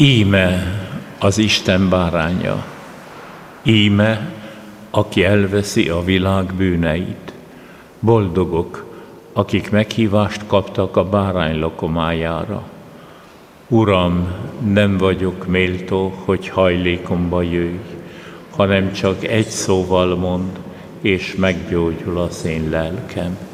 Íme az Isten báránya, íme, aki elveszi a világ bűneit. Boldogok, akik meghívást kaptak a bárány lakomájára. Uram, nem vagyok méltó, hogy hajlékomba jöjj, hanem csak egy szóval mondd, és meggyógyul az én lelkem.